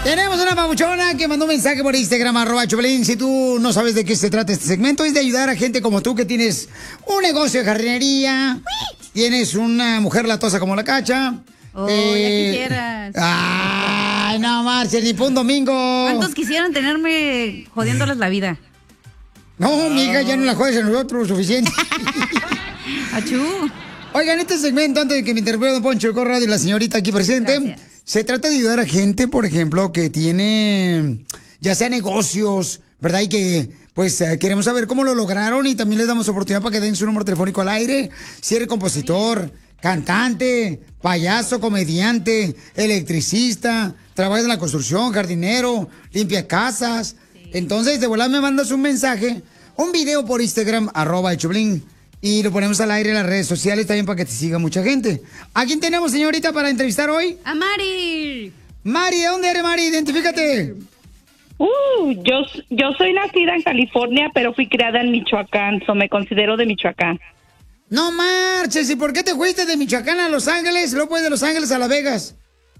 Tenemos una papuchona que mandó un mensaje por Instagram, @Choplin. Si tú no sabes de qué se trata este segmento, es de ayudar a gente como tú que tienes un negocio de jardinería, tienes una mujer latosa como la Cacha. Oh, ya quisieras. Ay, no marches, ni por un domingo. ¿Cuántos quisieran tenerme jodiéndoles la vida? No, mija, ya no la jodes a nosotros, suficiente. Achú. Oigan, este segmento, antes de que me interprete Don Poncho Corrado y la señorita aquí presente, Gracias. se trata de ayudar a gente, por ejemplo, que tiene, ya sea negocios, ¿verdad? Y que, pues, queremos saber cómo lo lograron y también les damos oportunidad para que den su número telefónico al aire. Si eres compositor, cantante, payaso, comediante, electricista, trabajas en la construcción, jardinero, limpia casas. Entonces, de volada me mandas un mensaje, un video por Instagram, @Choplin. Y lo ponemos al aire en las redes sociales también para que te siga mucha gente. ¿A quién tenemos, señorita, para entrevistar hoy? ¡A Mari! Mari, ¿de dónde eres, Mari? Identifícate. Yo soy nacida en California, pero fui criada en Michoacán, me considero de Michoacán. No marches, ¿y por qué te fuiste de Michoacán a Los Ángeles, luego de Los Ángeles a Las Vegas?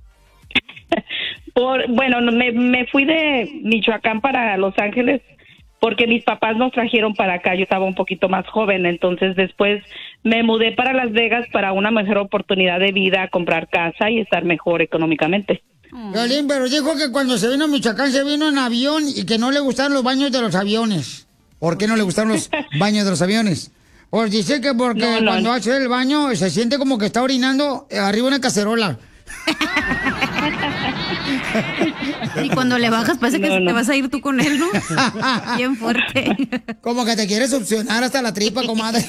Me fui de Michoacán para Los Ángeles porque mis papás nos trajeron para acá. Yo estaba un poquito más joven, entonces después me mudé para Las Vegas para una mejor oportunidad de vida, comprar casa y estar mejor económicamente. Violín, pero dijo que cuando se vino a Michoacán se vino en avión y que no le gustaron los baños de los aviones. ¿Por qué no le gustaron los baños de los aviones? Pues dice que porque cuando hace el baño se siente como que está orinando arriba de una cacerola. Y cuando le bajas parece que te vas a ir tú con él, ¿no? Bien fuerte. Como que te quieres succionar hasta la tripa, comadre.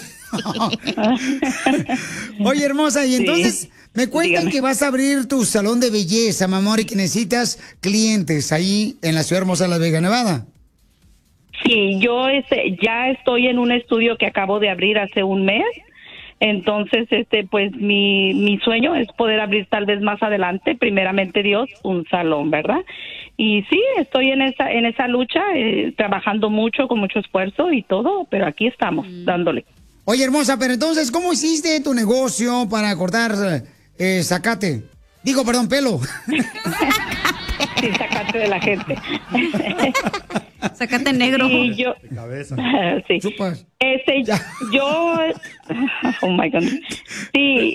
Oye, hermosa, y entonces me cuentan que vas a abrir tu salón de belleza, mi amor, y que necesitas clientes ahí en la ciudad hermosa de Las Vegas, Nevada. Sí, yo ya estoy en un estudio que acabo de abrir hace un mes. Entonces, pues mi sueño es poder abrir tal vez más adelante, primeramente Dios, un salón, ¿verdad? Y sí, estoy en esa lucha, trabajando mucho, con mucho esfuerzo y todo, pero aquí estamos, dándole. Oye, hermosa, pero entonces, ¿cómo hiciste tu negocio para cortar zacate? Digo, perdón, pelo. Sí, zacate de la gente. Zacate negro. Y yo, De cabeza. sí. Chupas. Yo, oh my God. Sí,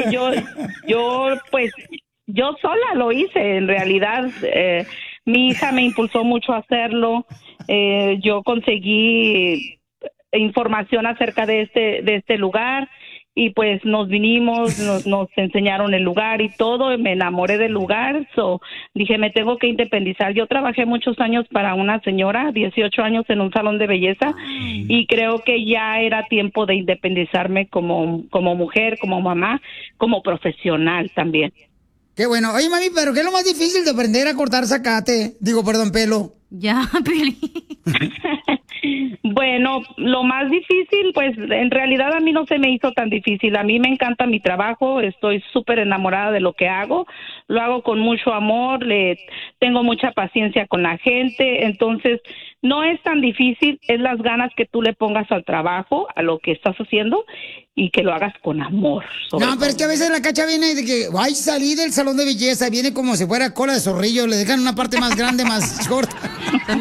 yo sola lo hice, en realidad. Mi hija me impulsó mucho a hacerlo. Yo conseguí información acerca de este lugar y pues nos vinimos, nos enseñaron el lugar y todo, me enamoré del lugar, dije me tengo que independizar. Yo trabajé muchos años para una señora, 18 años en un salón de belleza y creo que ya era tiempo de independizarme como mujer, como mamá, como profesional también. Qué bueno. Oye, mami, pero ¿qué es lo más difícil de aprender a cortar zacate? Digo, perdón, pelo. Ya, Peli. Bueno, lo más difícil, pues en realidad a mí no se me hizo tan difícil. A mí me encanta mi trabajo, estoy súper enamorada de lo que hago, lo hago con mucho amor, tengo mucha paciencia con la gente, entonces no es tan difícil, es las ganas que tú le pongas al trabajo, a lo que estás haciendo y que lo hagas con amor. No, pero es que a veces la Cacha viene de que, ay, salí del salón de belleza, viene como si fuera cola de zorrillo, le dejan una parte más grande, más corta.